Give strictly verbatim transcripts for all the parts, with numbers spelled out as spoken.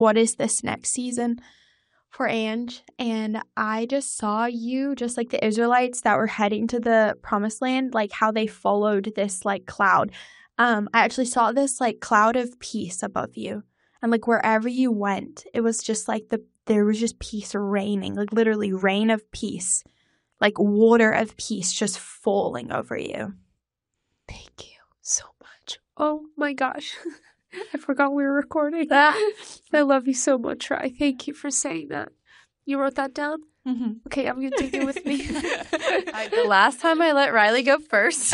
what is this next season for Ange? And I just saw you, just like the Israelites that were heading to the promised land, like how they followed this like cloud. Um, I actually saw this like cloud of peace above you. And like wherever you went, it was just like the there was just peace raining, like literally rain of peace, like water of peace just falling over you. Thank you so much. Oh my gosh. I forgot we were recording. I love you so much, Rai. Thank you for saying that. You wrote that down? Mm-hmm. Okay, I'm going to take it with me. I, the last time I let Riley go first.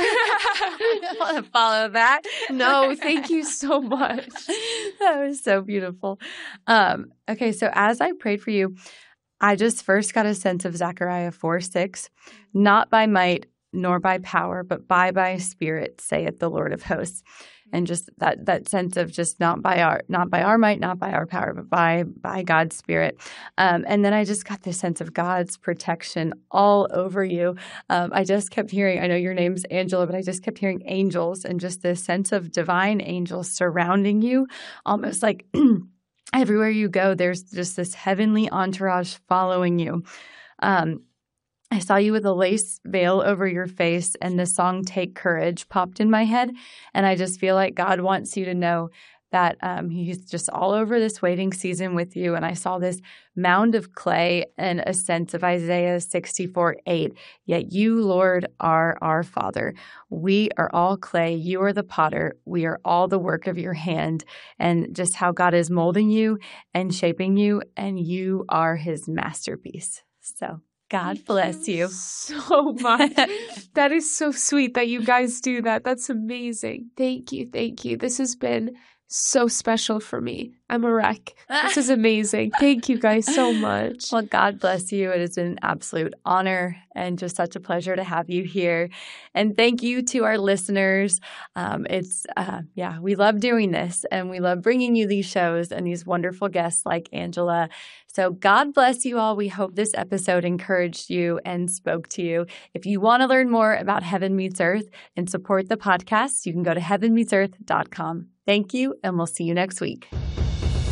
I want to follow that. No, thank you so much. That was so beautiful. Um, okay, so as I prayed for you, I just first got a sense of Zechariah four six, not by might nor by power, but by my spirit, saith the Lord of hosts. And just that that sense of just not by our not by our might, not by our power, but by by God's Spirit. Um, and then I just got this sense of God's protection all over you. Um, I just kept hearing, I know your name's Angela, but I just kept hearing angels and just this sense of divine angels surrounding you, almost like everywhere you go, there's just this heavenly entourage following you. Um, I saw you with a lace veil over your face, and the song Take Courage popped in my head. And I just feel like God wants you to know that um, he's just all over this waiting season with you. And I saw this mound of clay and a sense of Isaiah sixty-four eight. Yet you, Lord, are our Father. We are all clay. You are the potter. We are all the work of your hand. And just how God is molding you and shaping you, and you are his masterpiece. So God bless you so much. That is so sweet that you guys do that. That's amazing. Thank you. Thank you. This has been so special for me. I'm a wreck. This is amazing. Thank you guys so much. Well, God bless you. It has been an absolute honor and just such a pleasure to have you here. And thank you to our listeners. Um, it's, uh, yeah, we love doing this, and we love bringing you these shows and these wonderful guests like Angela. So God bless you all. We hope this episode encouraged you and spoke to you. If you want to learn more about Heaven Meets Earth and support the podcast, you can go to heaven meets earth dot com. Thank you, and we'll see you next week.